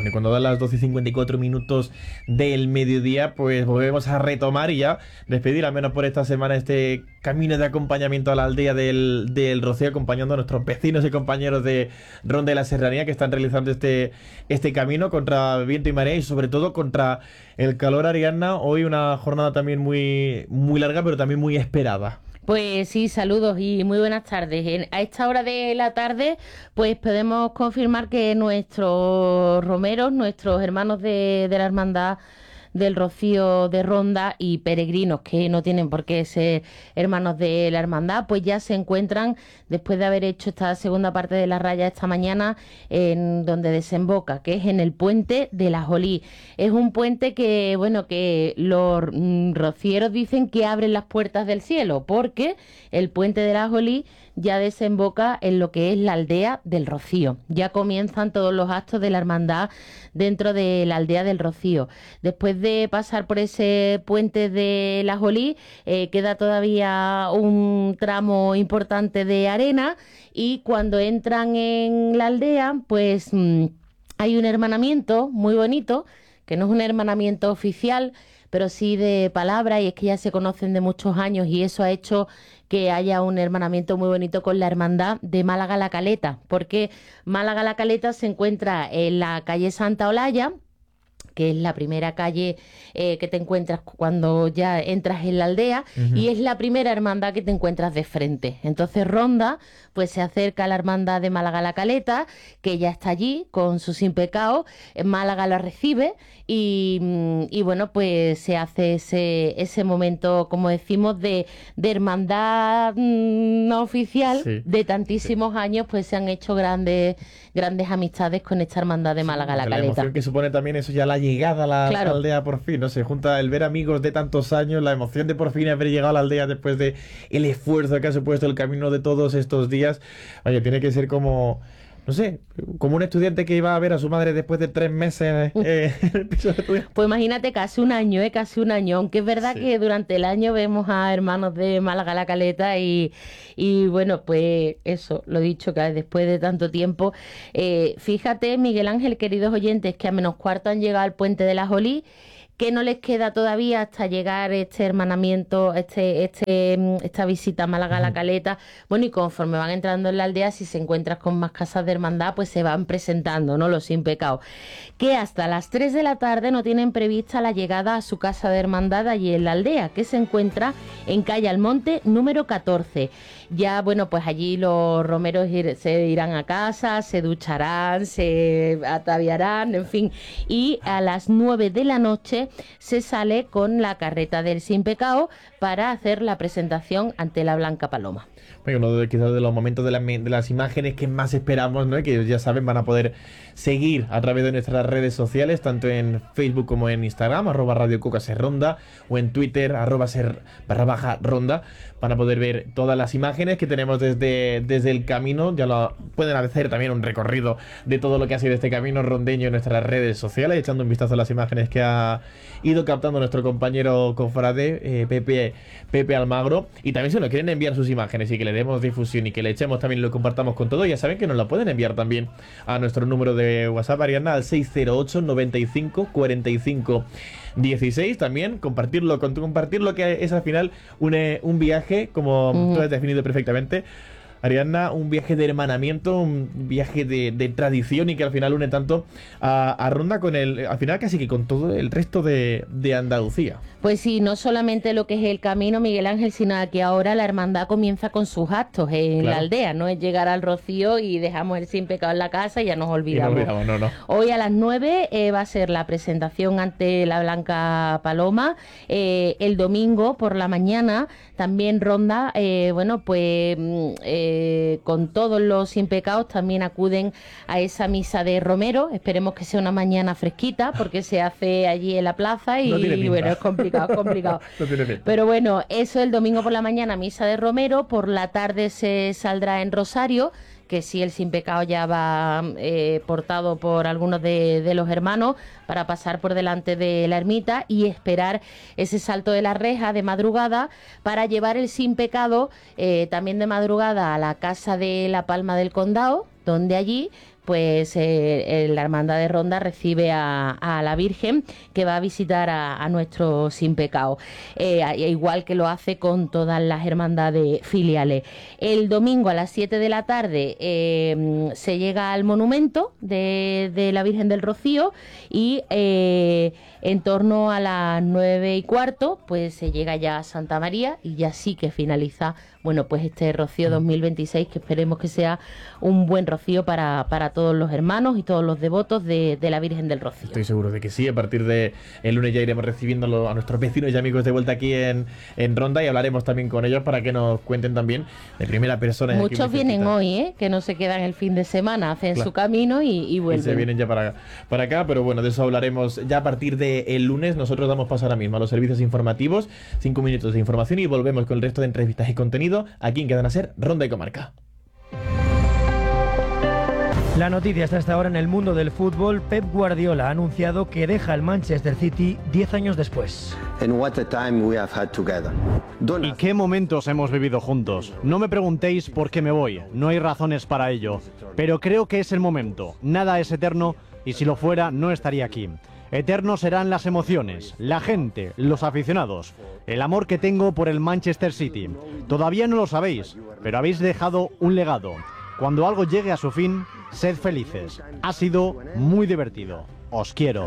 Bueno, y cuando dan las 12:54 del mediodía, pues volvemos a retomar y ya despedir, al menos por esta semana, este camino de acompañamiento a la aldea del Rocío, acompañando a nuestros vecinos y compañeros de Ronda de la Serranía que están realizando este camino contra viento y marea y sobre todo contra el calor, Ariadna. Hoy una jornada también muy, muy larga, pero también muy esperada. Pues sí, saludos y muy buenas tardes. A esta hora de la tarde, pues podemos confirmar que nuestros romeros, nuestros hermanos de la Hermandad del Rocío de Ronda y peregrinos que no tienen por qué ser hermanos de la hermandad, pues ya se encuentran, después de haber hecho esta segunda parte de la raya esta mañana, en donde desemboca, que es en el puente de la Jolí. Es un puente que, bueno, que los rocieros dicen que abren las puertas del cielo, porque el puente de la Jolí ya desemboca en lo que es la aldea del Rocío. Ya comienzan todos los actos de la hermandad dentro de la aldea del Rocío. Después de pasar por ese puente de la Jolí, queda todavía un tramo importante de arena y cuando entran en la aldea, pues hay un hermanamiento muy bonito, que no es un hermanamiento oficial, pero sí de palabra, y es que ya se conocen de muchos años y eso ha hecho que haya un hermanamiento muy bonito con la hermandad de Málaga La Caleta, porque Málaga La Caleta se encuentra en la calle Santa Olalla, que es la primera calle que te encuentras cuando ya entras en la aldea, y es la primera hermandad que te encuentras de frente. Entonces Ronda pues se acerca a la hermandad de Málaga La Caleta, que ya está allí con su Sin Pecado. Málaga la recibe y bueno, pues se hace ese momento, como decimos, de hermandad no oficial, sí, de tantísimos años, pues se han hecho grandes amistades con esta hermandad de Málaga La Caleta. La emoción que supone también eso, ya la llegada a la aldea por fin, ¿no? Se junta el ver amigos de tantos años, la emoción de por fin haber llegado a la aldea después de el esfuerzo que ha supuesto el camino de todos estos días. Oye, tiene que ser como, no sé, como un estudiante que iba a ver a su madre después de 3 meses en el piso de estudio. Pues imagínate, casi un año, aunque es verdad que durante el año vemos a hermanos de Málaga La Caleta y bueno, pues eso, lo dicho, que después de tanto tiempo, fíjate, Miguel Ángel, queridos oyentes, que a -4 han llegado al puente de la Jolí, que no les queda todavía hasta llegar este hermanamiento, esta visita a Málaga La Caleta. Bueno, y conforme van entrando en la aldea, si se encuentran con más casas de hermandad, pues se van presentando, ¿no? Los Sin Pecado. Que hasta las 3 de la tarde no tienen prevista la llegada a su casa de hermandad allí en la aldea, que se encuentra en calle Almonte, número 14. Ya, bueno, pues allí los romeros se irán a casa, se ducharán, se ataviarán, en fin, y a las 9 de la noche se sale con la carreta del Sin Pecado para hacer la presentación ante la Blanca Paloma. Bueno, uno quizás de los momentos de las imágenes que más esperamos, ¿no? Que ya saben, van a poder seguir a través de nuestras redes sociales, tanto en Facebook como en Instagram, @radiocucaserronda, o en Twitter, @ser_ronda. Van a poder ver todas las imágenes que tenemos desde el camino. Ya lo pueden hacer también un recorrido de todo lo que ha sido este camino rondeño en nuestras redes sociales, echando un vistazo a las imágenes que ha ido captando nuestro compañero cofrade, Pepe Almagro. Y también, si nos quieren enviar sus imágenes y que le demos difusión y que le echemos también, lo compartamos con todo, ya saben que nos lo pueden enviar también a nuestro número de WhatsApp, Ariadna, al 608 95 45 16. También compartirlo que es al final un viaje, como tú has definido perfectamente, Ariadna, un viaje de hermanamiento, un viaje de tradición, y que al final une tanto a Ronda con al final casi que con todo el resto de Andalucía. Pues sí, no solamente lo que es el camino, Miguel Ángel, sino que ahora la hermandad comienza con sus actos en la aldea. No es llegar al Rocío y dejamos el Sin Pecado en la casa y ya nos olvidamos. No. Hoy a las 9 va a ser la presentación ante la Blanca Paloma. El domingo por la mañana también Ronda, con todos los Sin Pecados también acuden a esa misa de Romero. Esperemos que sea una mañana fresquita, porque se hace allí en la plaza y bueno, es complicado. Pero bueno, eso el domingo por la mañana, misa de Romero. Por la tarde se saldrá en Rosario, que sí, el Sin Pecado ya va portado por algunos de los hermanos para pasar por delante de la ermita y esperar ese salto de la reja de madrugada para llevar el Sin Pecado también de madrugada a la casa de la Palma del Condado, donde allí pues la Hermandad de Ronda recibe a la Virgen, que va a visitar a nuestro sin pecado, igual que lo hace con todas las hermandades filiales. El domingo a las 7 de la tarde se llega al monumento de la Virgen del Rocío y en torno a las 9:15 pues se llega ya a Santa María y ya sí que finaliza, bueno, pues este Rocío 2026, que esperemos que sea un buen rocío para todos los hermanos y todos los devotos de la Virgen del Rocío. Estoy seguro de que sí. A partir de el lunes ya iremos recibiendo a nuestros vecinos y amigos de vuelta aquí en Ronda, y hablaremos también con ellos para que nos cuenten también de primera persona. Muchos vienen hoy, que no se quedan el fin de semana, hacen su camino y vuelven. Y se vienen ya para acá, pero bueno, de eso hablaremos ya a partir del lunes. Nosotros damos paso ahora mismo a los servicios informativos, 5 minutos de información y volvemos con el resto de entrevistas y contenido aquí en Cadena Ser, Ronda y Comarca. La noticia está hasta ahora en el mundo del fútbol. Pep Guardiola ha anunciado que deja el Manchester City 10 años después. ¿Y qué momentos hemos vivido juntos? No me preguntéis por qué me voy, no hay razones para ello, pero creo que es el momento. Nada es eterno y si lo fuera no estaría aquí. Eternos serán las emociones, la gente, los aficionados, el amor que tengo por el Manchester City. Todavía no lo sabéis, pero habéis dejado un legado. Cuando algo llegue a su fin, sed felices. Ha sido muy divertido. Os quiero.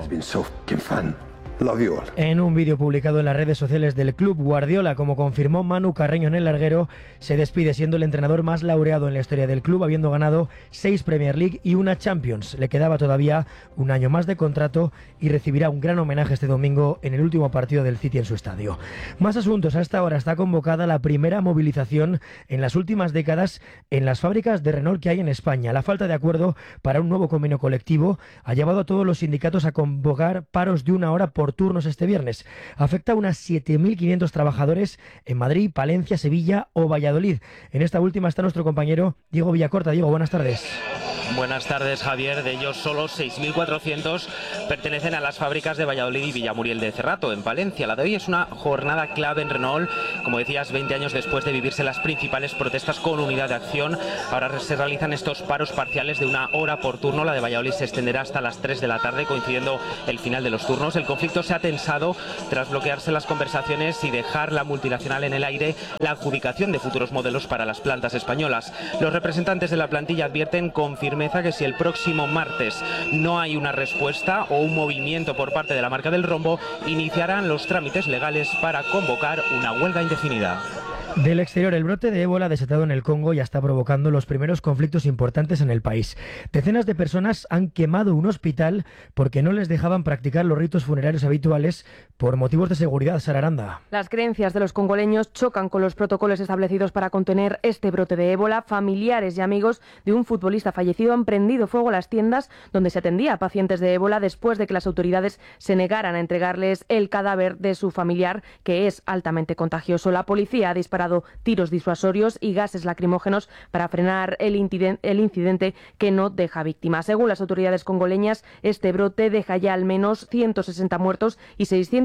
En un vídeo publicado en las redes sociales del club, Guardiola, como confirmó Manu Carreño en el larguero, se despide siendo el entrenador más laureado en la historia del club, habiendo ganado 6 Premier League y una Champions. Le quedaba todavía un año más de contrato y recibirá un gran homenaje este domingo en el último partido del City en su estadio. Más asuntos. A esta hora está convocada la primera movilización en las últimas décadas en las fábricas de Renault que hay en España. La falta de acuerdo para un nuevo convenio colectivo ha llevado a todos los sindicatos a convocar paros de 1 hora por turnos este viernes. Afecta a unas 7.500 trabajadores en Madrid, Palencia, Sevilla o Valladolid. En esta última está nuestro compañero Diego Villacorta. Diego, buenas tardes. Buenas tardes, Javier. De ellos solo 6.400 pertenecen a las fábricas de Valladolid y Villamuriel de Cerrato, en Palencia. La de hoy es una jornada clave en Renault. Como decías, 20 años después de vivirse las principales protestas con unidad de acción, ahora se realizan estos paros parciales de 1 hora por turno. La de Valladolid se extenderá hasta las 3 de la tarde, coincidiendo el final de los turnos. El conflicto se ha tensado tras bloquearse las conversaciones y dejar la multinacional en el aire la adjudicación de futuros modelos para las plantas españolas. Los representantes de la plantilla advierten con firmeza que si el próximo martes no hay una respuesta o un movimiento por parte de la marca del rombo, iniciarán los trámites legales para convocar una huelga indefinida. Del exterior, el brote de ébola desatado en el Congo ya está provocando los primeros conflictos importantes en el país. Decenas de personas han quemado un hospital porque no les dejaban practicar los ritos funerarios habituales por motivos de seguridad. Sara Aranda. Las creencias de los congoleños chocan con los protocolos establecidos para contener este brote de ébola. Familiares y amigos de un futbolista fallecido han prendido fuego a las tiendas donde se atendía a pacientes de ébola después de que las autoridades se negaran a entregarles el cadáver de su familiar, que es altamente contagioso. La policía ha disparado tiros disuasorios y gases lacrimógenos para frenar el incidente que no deja víctimas. Según las autoridades congoleñas, este brote deja ya al menos 160 muertos y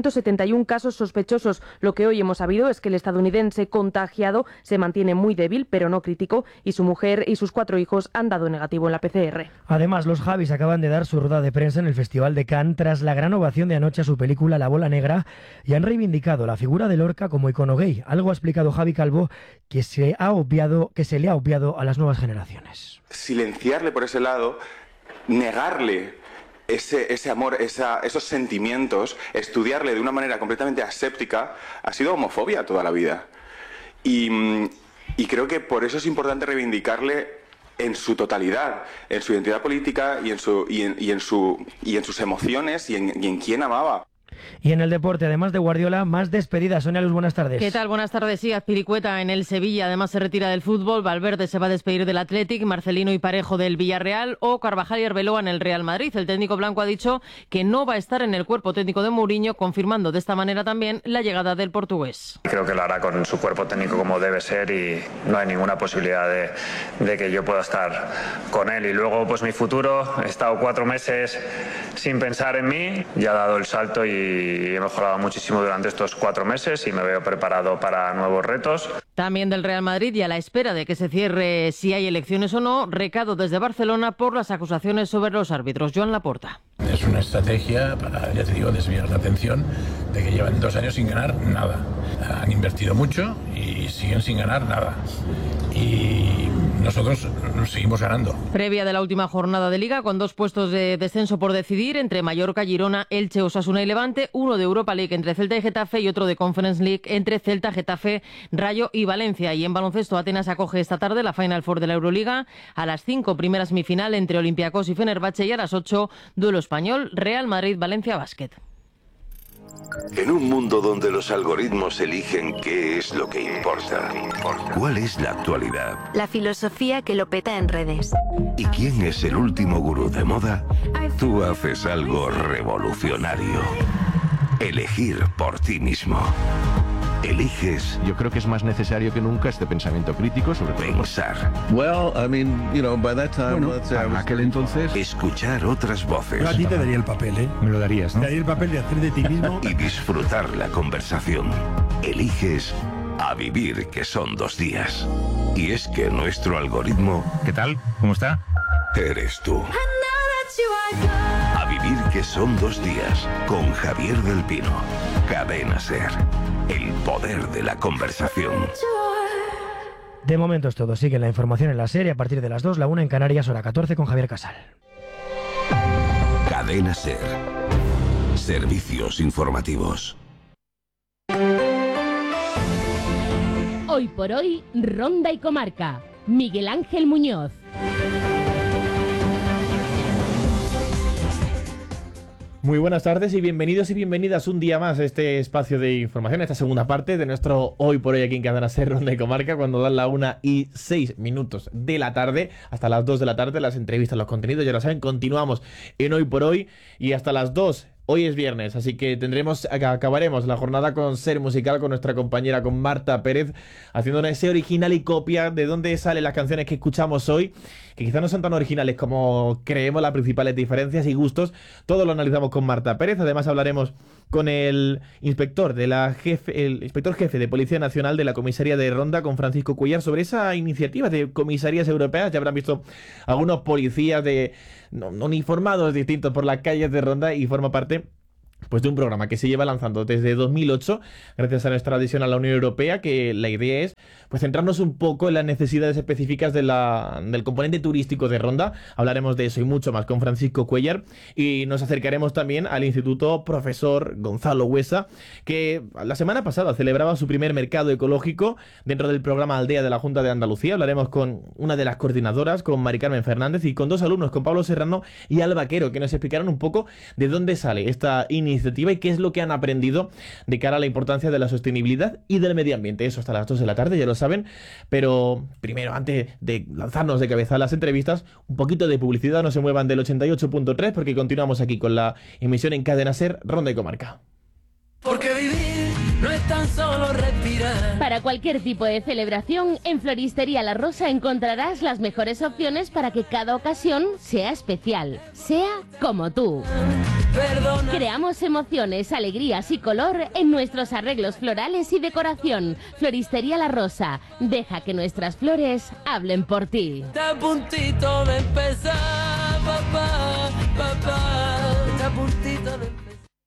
671 casos sospechosos. Lo que hoy hemos sabido es que el estadounidense contagiado se mantiene muy débil, pero no crítico, y su mujer y sus 4 hijos han dado negativo en la PCR. Además, los Javis acaban de dar su rueda de prensa en el Festival de Cannes tras la gran ovación de anoche a su película La Bola Negra y han reivindicado la figura de Lorca como icono gay. Algo ha explicado Javi Calvo que se le ha obviado a las nuevas generaciones. Silenciarle por ese lado, negarle ese amor, esos sentimientos, estudiarle de una manera completamente aséptica, ha sido homofobia toda la vida. Y creo que por eso es importante reivindicarle en su totalidad, en su identidad política y en sus emociones y en quién amaba. Y en el deporte, además de Guardiola, más despedidas. Sonia Luz, buenas tardes. ¿Qué tal? Buenas tardes. Sí, Azpilicueta en el Sevilla, además se retira del fútbol. Valverde se va a despedir del Athletic, Marcelino y Parejo del Villarreal o Carvajal y Arbeloa en el Real Madrid. El técnico blanco ha dicho que no va a estar en el cuerpo técnico de Mourinho, confirmando de esta manera también la llegada del portugués. Creo que lo hará con su cuerpo técnico como debe ser y no hay ninguna posibilidad de que yo pueda estar con él. Y luego, pues mi futuro, he estado 4 meses sin pensar en mí, ya he dado el salto y he mejorado muchísimo durante estos 4 meses y me veo preparado para nuevos retos. También del Real Madrid, y a la espera de que se cierre si hay elecciones o no, recado desde Barcelona por las acusaciones sobre los árbitros. Joan Laporta. Es una estrategia para, ya te digo, desviar la atención de que llevan 2 años sin ganar nada. Han invertido mucho y siguen sin ganar nada. Y nosotros seguimos ganando. Previa de la última jornada de Liga, con 2 puestos de descenso por decidir entre Mallorca, Girona, Elche, Osasuna y Levante, uno de Europa League entre Celta y Getafe y otro de Conference League entre Celta, Getafe, Rayo y Valencia. Y en baloncesto, Atenas acoge esta tarde la Final Four de la Euroliga. A las 5, primera semifinal entre Olympiacos y Fenerbahce, y a las 8, duelo español, Real Madrid-Valencia Basket. En un mundo donde los algoritmos eligen qué es lo que importa, ¿cuál es la actualidad? La filosofía que lo peta en redes. ¿Y quién es el último gurú de moda? Tú haces algo revolucionario. Elegir por ti mismo. Eliges. Yo creo que es más necesario que nunca este pensamiento crítico sobre pensar. Bueno, en aquel entonces. Escuchar otras voces. Yo a ti te daría el papel, ¿eh? Me lo darías, ¿no? Te daría el papel de hacer de ti mismo. Y disfrutar la conversación. Eliges a vivir, que son 2 días. Y es que nuestro algoritmo... ¿Qué tal? ¿Cómo está? Eres tú. A vivir, que son 2 días. Con Javier del Pino. Cadena SER. El poder de la conversación. De momento es todo. Sigue la información en la serie a partir de las 2, la 1 en Canarias, hora 14 con Javier Casal. Cadena SER. Servicios informativos. Hoy por hoy, Ronda y Comarca. Miguel Ángel Muñoz. Muy buenas tardes y bienvenidos y bienvenidas un día más a este espacio de información, a esta segunda parte de nuestro Hoy por Hoy aquí en Cadena SER Ronda y Comarca, cuando dan la 1:06 de la tarde, hasta las 2 de la tarde, las entrevistas, los contenidos, ya lo saben, continuamos en Hoy por Hoy y hasta las 2. Hoy es viernes, así que acabaremos la jornada con Ser Musical con nuestra compañera, con Marta Pérez, haciendo ese original y copia de dónde salen las canciones que escuchamos hoy, que quizás no son tan originales como creemos, las principales diferencias y gustos. Todo lo analizamos con Marta Pérez. Además hablaremos con el inspector jefe de Policía Nacional de la Comisaría de Ronda, con Francisco Cuéllar, sobre esa iniciativa de comisarías europeas. Ya habrán visto algunos policías uniformados distintos por las calles de Ronda, y forma parte pues de un programa que se lleva lanzando desde 2008 gracias a nuestra adhesión a la Unión Europea, que la idea es pues centrarnos un poco en las necesidades específicas del componente turístico de Ronda. Hablaremos de eso y mucho más con Francisco Cuéllar, y nos acercaremos también al Instituto Profesor Gonzalo Huesa, que la semana pasada celebraba su primer mercado ecológico dentro del programa Aldea de la Junta de Andalucía. Hablaremos con una de las coordinadoras, con Mari Carmen Fernández, y con 2 alumnos, con Pablo Serrano y Alba Vaquero, que nos explicarán un poco de dónde sale esta iniciativa y qué es lo que han aprendido de cara a la importancia de la sostenibilidad y del medio ambiente. Eso hasta las 2 de la tarde, ya lo saben. Pero primero, antes de lanzarnos de cabeza a las entrevistas, un poquito de publicidad. No se muevan del 88.3, porque continuamos aquí con la emisión en Cadena SER Ronda y Comarca. Porque vivir no es tan solo respirar. Para cualquier tipo de celebración, en Floristería La Rosa encontrarás las mejores opciones para que cada ocasión sea especial, sea como tú. Perdona. Creamos emociones, alegrías y color en nuestros arreglos florales y decoración. Floristería La Rosa, deja que nuestras flores hablen por ti. Está a puntito de empezar, papá, está a puntito de empezar.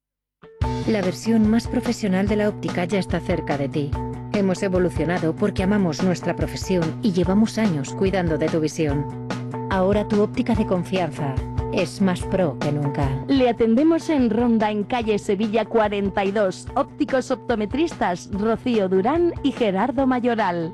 La versión más profesional de la óptica ya está cerca de ti. Hemos evolucionado porque amamos nuestra profesión y llevamos años cuidando de tu visión. Ahora tu óptica de confianza es más pro que nunca. Le atendemos en Ronda, en calle Sevilla 42. Ópticos optometristas Rocío Durán y Gerardo Mayoral.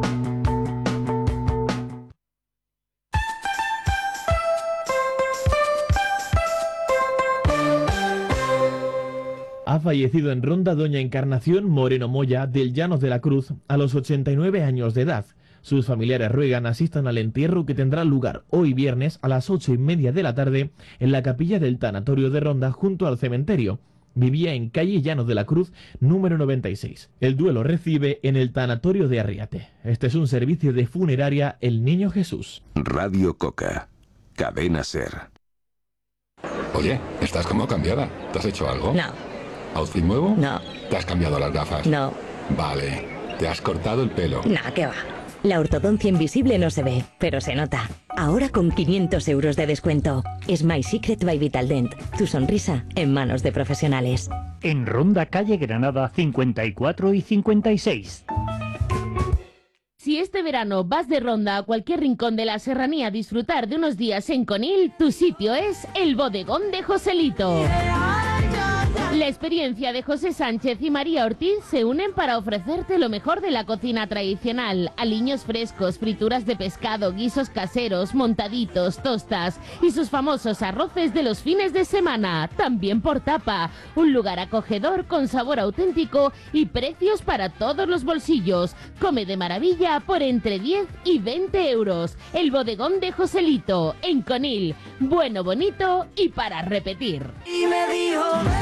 Ha fallecido en Ronda doña Encarnación Moreno Moya del Llanos de la Cruz a los 89 años de edad. Sus familiares ruegan asistan al entierro, que tendrá lugar hoy viernes a las 8:30 de la tarde en la capilla del tanatorio de Ronda, junto al cementerio. Vivía en calle Llanos de la Cruz, número 96. El duelo recibe en el tanatorio de Arriate. Este es un servicio de funeraria El Niño Jesús. Radio Coca. Cadena SER. Oye, estás como cambiada. ¿Te has hecho algo? No. ¿Outfit nuevo? No. ¿Te has cambiado las gafas? No. Vale. ¿Te has cortado el pelo? Nah, ¿qué va? La ortodoncia invisible no se ve, pero se nota. Ahora con 500 euros de descuento. Es My Secret by Vitaldent. Tu sonrisa en manos de profesionales. En Ronda, calle Granada 54 y 56. Si este verano vas de ronda a cualquier rincón de la serranía a disfrutar de unos días en Conil, tu sitio es el Bodegón de Joselito. La experiencia de José Sánchez y María Ortiz se unen para ofrecerte lo mejor de la cocina tradicional: aliños frescos, frituras de pescado, guisos caseros, montaditos, tostas y sus famosos arroces de los fines de semana, también por tapa. Un lugar acogedor con sabor auténtico y precios para todos los bolsillos. Come de maravilla por entre 10 y 20 euros. El Bodegón de Joselito, en Conil. Bueno, bonito y para repetir. Y me dijo,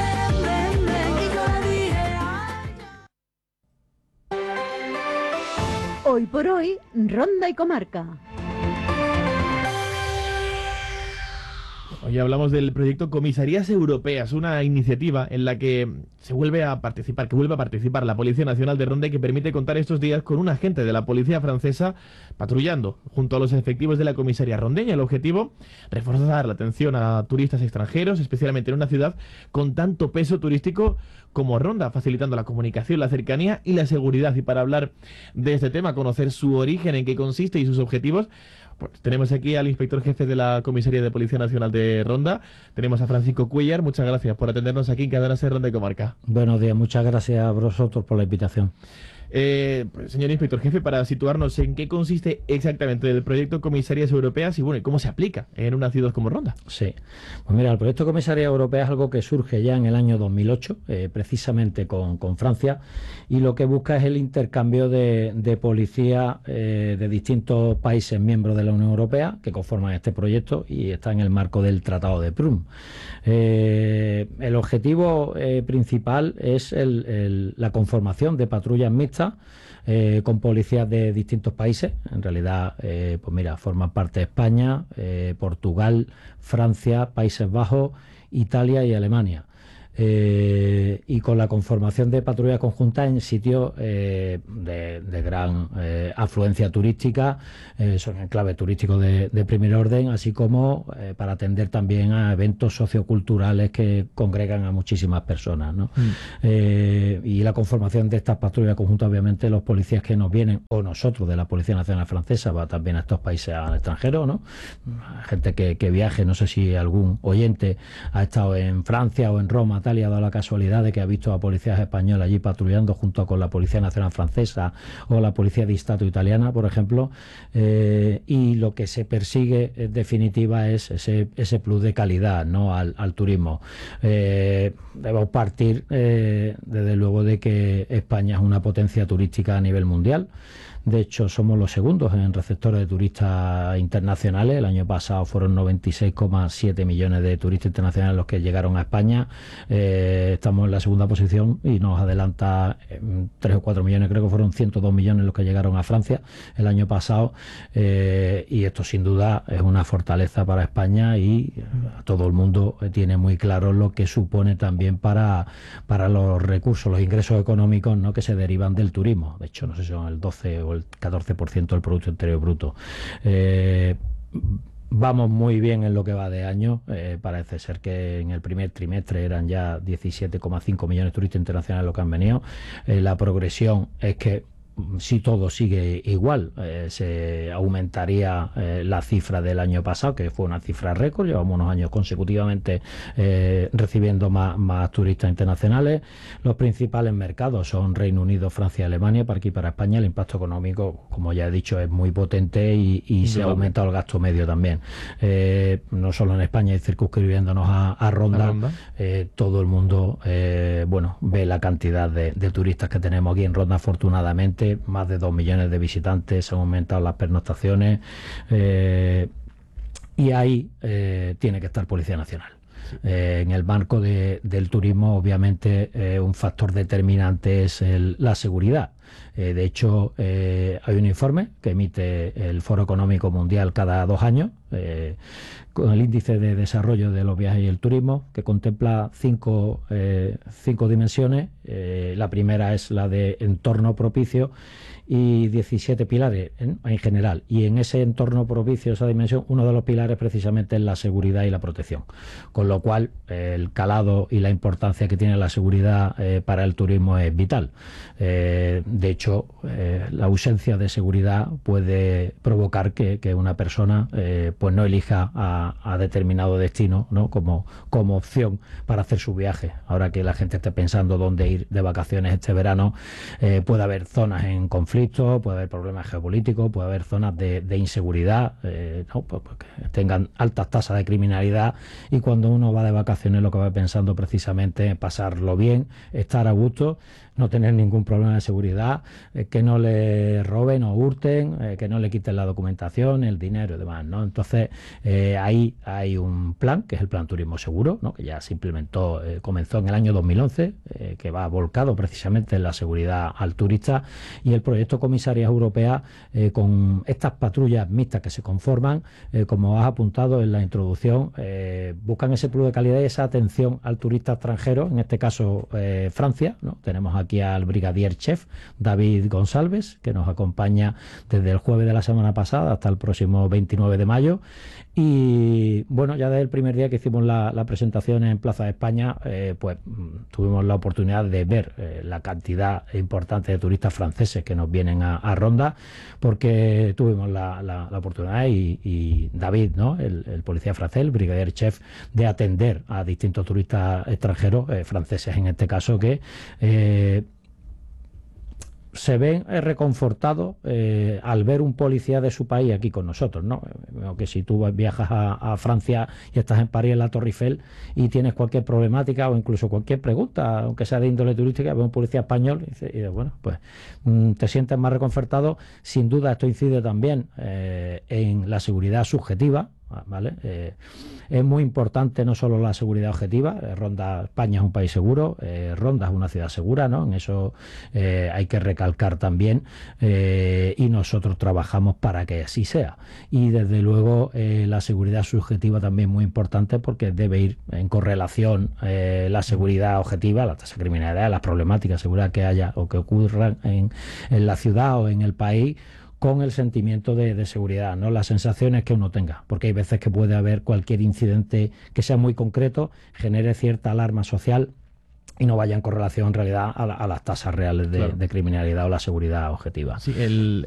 Hoy por hoy, Ronda y Comarca. Hoy hablamos del proyecto Comisarías Europeas, una iniciativa en la que vuelve a participar la Policía Nacional de Ronda y que permite contar estos días con un agente de la policía francesa patrullando junto a los efectivos de la comisaría rondeña. El objetivo, reforzar la atención a turistas extranjeros, especialmente en una ciudad con tanto peso turístico como Ronda, facilitando la comunicación, la cercanía y la seguridad. Y para hablar de este tema, conocer su origen, en qué consiste y sus objetivos, pues tenemos aquí al inspector jefe de la Comisaría de Policía Nacional de Ronda. Tenemos a Francisco Cuellar. Muchas gracias por atendernos aquí en Cadena SER Ronda y Comarca. Buenos días, muchas gracias a vosotros por la invitación. Pues, señor inspector jefe, para situarnos, ¿en qué consiste exactamente el proyecto Comisarías Europeas y bueno, cómo se aplica en una ciudad como Ronda? Sí, pues mira, el proyecto Comisarías Europeas es algo que surge ya en el año 2008, precisamente con Francia, y lo que busca es el intercambio de policía de distintos países miembros de la Unión Europea que conforman este proyecto y está en el marco del Tratado de Prüm. El objetivo principal es la conformación de patrullas mixtas con policías de distintos países. En realidad, pues mira, forman parte de España, Portugal, Francia, Países Bajos, Italia y Alemania. Y con la conformación de patrullas conjuntas en sitios de gran afluencia turística, son enclaves turísticos de primer orden, así como para atender también a eventos socioculturales que congregan a muchísimas personas, ¿no? Y la conformación de estas patrullas conjuntas, obviamente los policías que nos vienen, o nosotros de la Policía Nacional Francesa, va también a estos países al extranjero, ¿no? Gente que viaje, no sé si algún oyente ha estado en Francia o en Roma, y ha dado la casualidad de que ha visto a policías españoles allí patrullando junto con la Policía Nacional Francesa o la Policía de Estado italiana, por ejemplo, y lo que se persigue en definitiva es ese plus de calidad, ¿no?, al turismo. Debemos partir desde luego de que España es una potencia turística a nivel mundial. De hecho, somos los segundos en receptores de turistas internacionales. El año pasado fueron 96,7 millones de turistas internacionales los que llegaron a España. Estamos en la segunda posición y nos adelanta 3 o 4 millones, creo que fueron 102 millones los que llegaron a Francia el año pasado. Y esto sin duda es una fortaleza para España y todo el mundo tiene muy claro lo que supone también para los recursos, los ingresos económicos, ¿no?, que se derivan del turismo. De hecho, no sé si son el 12 o el 14% del Producto Interior Bruto. Vamos muy bien en lo que va de año. Parece ser que en el primer trimestre eran ya 17,5 millones de turistas internacionales los que han venido. La progresión es que si todo sigue igual, se aumentaría la cifra del año pasado, que fue una cifra récord. Llevamos unos años consecutivamente recibiendo más turistas internacionales. Los principales mercados son Reino Unido, Francia y Alemania. Para aquí, para España, el impacto económico, como ya he dicho, es muy potente y se ha aumentado el gasto medio también. No solo en España, y circunscribiéndonos a Ronda, todo el mundo ve la cantidad de turistas que tenemos aquí en Ronda, afortunadamente. Más de 2 millones de visitantes, se han aumentado las pernoctaciones y ahí tiene que estar Policía Nacional. En el marco del turismo, obviamente, un factor determinante es la seguridad. De hecho, hay un informe que emite el Foro Económico Mundial cada 2 años, con el índice de desarrollo de los viajes y el turismo, que contempla 5 dimensiones. La primera es la de entorno propicio y 17 pilares en general. Y en ese entorno propicio, esa dimensión, uno de los pilares precisamente es la seguridad y la protección. Con lo cual, el calado y la importancia que tiene la seguridad para el turismo es vital. De hecho, la ausencia de seguridad puede provocar que una persona pues no elija a determinado destino, ¿no? como opción para hacer su viaje. Ahora que la gente esté pensando dónde ir de vacaciones este verano, puede haber zonas en conflicto, puede haber problemas geopolíticos, puede haber zonas de inseguridad, ¿no? Pues que tengan altas tasas de criminalidad, y cuando uno va de vacaciones lo que va pensando precisamente es pasarlo bien, estar a gusto, no tener ningún problema de seguridad, que no le roben o hurten, que no le quiten la documentación, el dinero y demás, ¿no? Entonces, ahí hay un plan, que es el Plan Turismo Seguro, ¿no? Que ya se implementó, comenzó en el año 2011, que va volcado precisamente en la seguridad al turista, y el proyecto Comisarías Europeas, con estas patrullas mixtas que se conforman, como has apuntado en la introducción, buscan ese plus de calidad y esa atención al turista extranjero, en este caso Francia, ¿no? Tenemos aquí al brigadier chef David González, que nos acompaña desde el jueves de la semana pasada hasta el próximo 29 de mayo. Y bueno, ya desde el primer día que hicimos la presentación en Plaza de España, pues tuvimos la oportunidad de ver la cantidad importante de turistas franceses que nos vienen a Ronda, porque tuvimos la oportunidad, y David, ¿no? el policía francés, el brigadier chef, de atender a distintos turistas extranjeros, franceses en este caso, que se ven reconfortados al ver un policía de su país aquí con nosotros, ¿no? Que si tú viajas a Francia y estás en París, en la Torre Eiffel, y tienes cualquier problemática o incluso cualquier pregunta, aunque sea de índole turística, ve un policía español y bueno, pues te sientes más reconfortado. Sin duda esto incide también en la seguridad subjetiva, ¿vale? Es muy importante no solo la seguridad objetiva. Ronda, España es un país seguro, Ronda es una ciudad segura, ¿no? En eso hay que recalcar también, y nosotros trabajamos para que así sea. Y desde luego la seguridad subjetiva también es muy importante, porque debe ir en correlación la seguridad objetiva, la tasa de criminalidad, las problemáticas de seguridad que haya o que ocurran en la ciudad o en el país, con el sentimiento de seguridad, ¿no? Las sensaciones que uno tenga, porque hay veces que puede haber cualquier incidente que sea muy concreto, genere cierta alarma social y no vaya en correlación en realidad a las tasas reales de criminalidad o la seguridad objetiva. Sí,